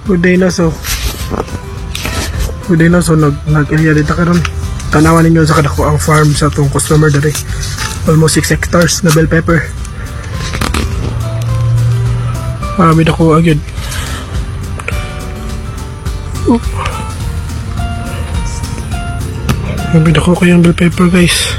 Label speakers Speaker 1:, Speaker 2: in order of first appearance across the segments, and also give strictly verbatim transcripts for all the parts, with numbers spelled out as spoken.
Speaker 1: Good day na so. Good day na so nag nag-area dito karon. Tanawan ninyo sa kadako ang farm sa tong customer dere. Almost six hectares na bell pepper. Marami dako agad. Oh. Marami dako kayang bell pepper guys.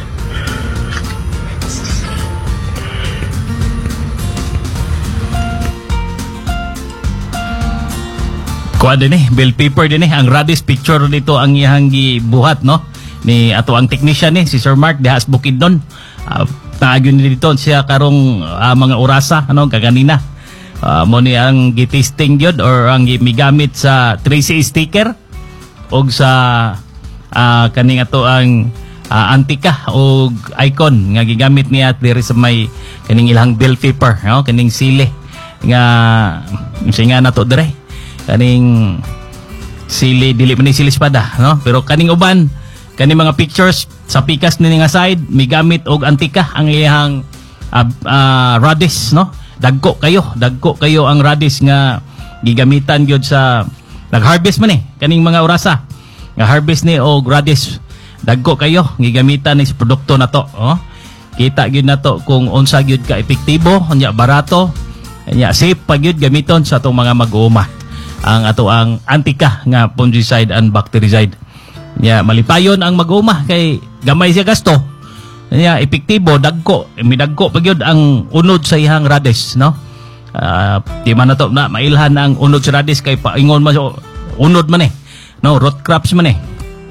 Speaker 2: Kuha din eh, bell pepper din eh. Ang radish picture dito ang iyang gibuhat, no? Ni ato ang technician eh, si Sir Mark dihas Bukidnon. Uh, Taagyon dito siya karong uh, mga orasa, ano, kaganina. Uh, mo ni ang gitisting yun or ang migamit sa three C sticker o sa uh, kaning ato ang uh, antika o icon nga gigamit niya diri sa may kaning ilang bell pepper, no? Kaning sili nga singa na to dire. Kaning sili dili man ni sili espada, no? Pero kaning uban kaning mga pictures sa pikas ni nga side migamit og antika ang iyang uh, uh, radish, no? Dagko kayo, dagko kayo ang radish nga gigamitan gyud sa nag-harvest man eh kaning mga orasa. Nga harvest ni og radish dagko kayo gigamitan ni produkto na to, oh. Kita gyud nato kung unsa gyud ka epektibo, unya barato, unya safe pa gyud gamiton sa atong mga mag-uuma ang ato ang antika nga fungicide and bactericide. Ya, malipayon ang mag-uma kay gamay siya gasto. Ya, epektibo dagko, midagko pagyud ang unod sa ihang radish, no? Uh, di man nato na mailhan ang unod sa radish kay paingon man sa unod man eh. No, root crops man eh.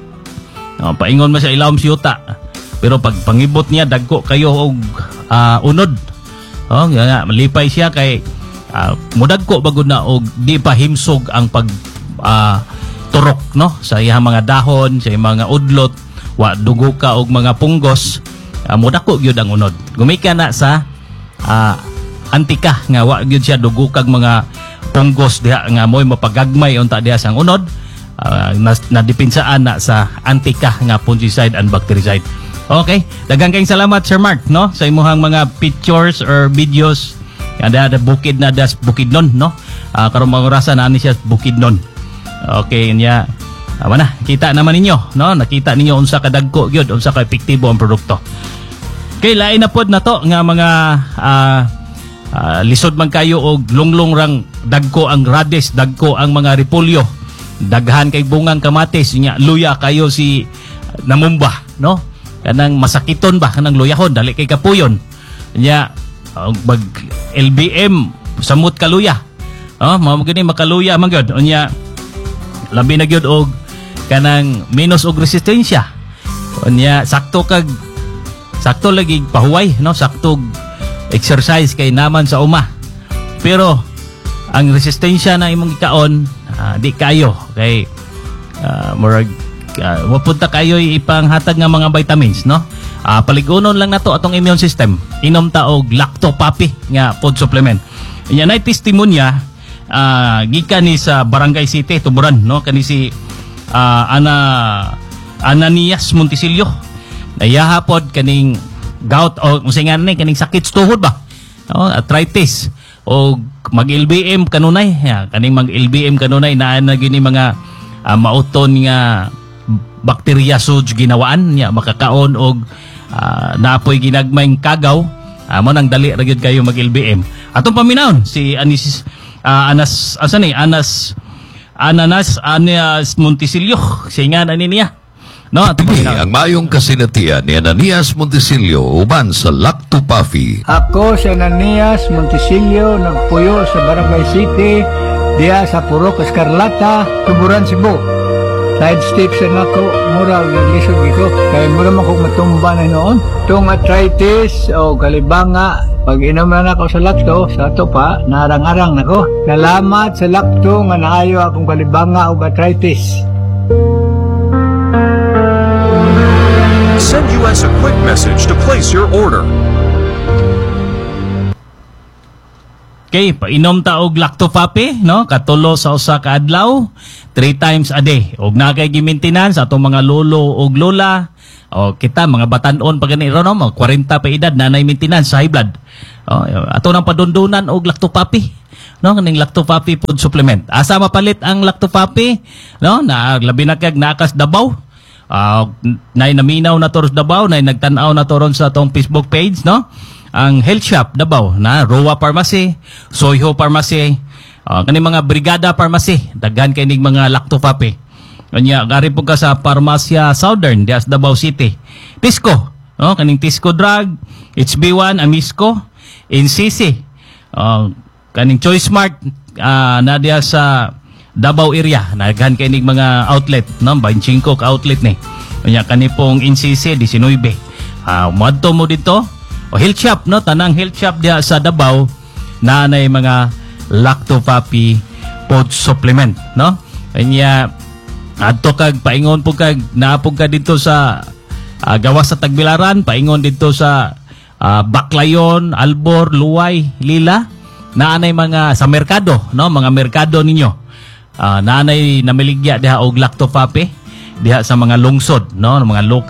Speaker 2: No, paingon man sa ilawom siyuta. Pero pag pangibot niya dagko kayo og uh, unod. Oh, nga malipay siya kay Uh, mudagko bagod na og di pa himsog ang pag uh, turok, no, sa iyang mga dahon, sa iyang mga udlot, wa dugo ka og mga punggos, uh, mudako gyud ang unod. Gumika na sa uh, antika nga wa gyud siya dugo kag mga punggos diha nga moy mapagagmay unta diha sang unod. Uh, na, na dipinsaan na sa antika nga fungicide and bactericide. Okay, daghang kayong salamat Sir Mark, no, sa imong mga pictures or videos. Ada ada bukid na das Bukidnon, no? Uh, karong mga orasa na ani siya Bukidnon. Okay, niya. Ama na, kita naman ninyo, no? Nakita ninyo unsa ka dagko gyud, unsa ka epektibo ang produkto. Kay lain na pod na to nga mga uh, uh, lisod man kayo og lunglong rang dagko ang radish, dagko ang mga repolyo. Daghan kay bungang kamatis, nya luya kayo si namumba, no? Kanang masakiton ba kanang luyahon dali kay kapuyon. Nya uh, bag L B M samot kaluya. Oh, mao gani makaluya man gyud. Unya labi na gyud og kanang minus og resistensya. Unya sakto kag sakto lagi pahuway, no? Sakto exercise kay naman sa uma. Pero ang resistensya na imong ikaon uh, di kayo kay uh, murag uh, wapunta kayo ipanghatag nga mga vitamins, no? Uh, paligunon lang nato atong immune system. Inom ta og lactopapi nga food supplement. Inya nay testimonya uh, gikan ni sa Barangay City Tuburan, no, kani si uh, Ana Ananias Montisilio. Nayaha pod kaning gout o usingan ni kaning sakit sa tuhod ba, no, arthritis o mag-L B M kanunay, ya, kaning mag-L B M kanunay naa na gini mga uh, mauton nga bakterya sud ginawaan niya makakaon og uh, naapoy ginagmayng kagaw, uh, mo nang dali ra gyud kayo mag-L B M. Atong paminawon si Anis uh, Anas asa ni Anas Ananas Anias Montisilio singan ani niya, no? Atong paminawon
Speaker 3: ang mayong kasinatian ni Ananias Montisilio uban sa Lactopafi.
Speaker 4: Ako si Ananias Montisilio, nagpuyo sa Barangay City diya sa Purok Escarlata, Tuburan, Cebu. Side steps na ako, mura, lisod ko. Kaya mura man kong matumba na noon. Itong arthritis o kalibanga, pag inom na ako sa lacto, sa ito pa, narang-arang na ko. Salamat sa lacto nga naayo akong kalibanga o arthritis.
Speaker 5: Send U S a quick message to place your order.
Speaker 2: Okay, painom ta og lactopapi, no? Katulo sa usa ka adlaw, three times a day. Og na kay gi-maintenance atong mga lolo og lola. O kita mga batan-on pa gani ro, no? forty pa edad nanay maintenance sa high blood. O ato nang padundunan og lactopapi. no kaning lactopapi food supplement. Asa mapalit ang lactopapi, no? Na labi na kag nakas Davao. Uh, nay naminaw na toros Davao, nay nagtan-aw na toron sa tong Facebook page, no? Ang Health Shop Davao na Roa Pharmacy, Soyho Pharmacy, uh, kaning mga Brigada Pharmacy, daghan kay ning mga lactopapi. Kanya gari po ka sa Parmasya Southern dias Davao City. Tisco, no? Kaning Tisco Drug, H B one, Amisco, N C C. Uh, kaning Choice Mart uh, na diya sa Davao area, naghan kay ning mga outlet, no? twenty-five ka outlet ni. Kanya kani pong N C C nineteen. Ah, uh, madto mo dito o health shop, no? Tanang health shop diya sa Davao na nay mga lactopapi food supplement, no? Kanya adto kag paingon po kag naapog ka dito sa uh, gawas sa Tagbilaran, paingon dito sa uh, Baclayon, Albor, Luway, Lila, naanay mga sa merkado, no? Mga merkado ninyo. Uh, naanay namiligya diha og lactopapi diha sa mga lungsod, no? Mga local